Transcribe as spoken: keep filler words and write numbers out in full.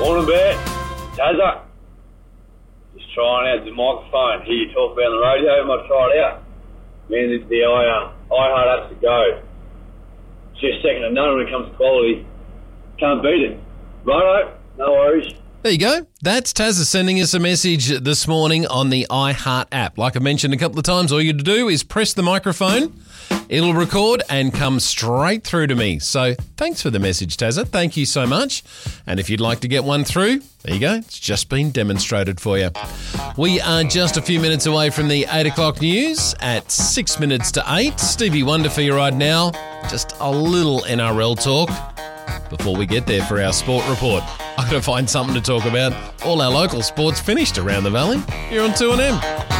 Morning, Bear. Tazza. Just trying out the microphone. Hear you talk about on the radio. I might try it out. Man, the, the uh, iHeart app's to go. It's just second to none when it comes to quality. Can't beat it. Righto, no worries. There you go. That's Tazza sending us a message this morning on the iHeart app. Like I mentioned a couple of times, all you got to do is press the microphone. It'll record and come straight through to me. So thanks for the message, Tazza. Thank you so much. And if you'd like to get one through, there you go. It's just been demonstrated for you. We are just a few minutes away from the eight o'clock news at six minutes to eight. Stevie Wonder for you right now. Just a little N R L talk before we get there for our sport report. I've got to find something to talk about. All our local sports finished around the valley. You're on two N M.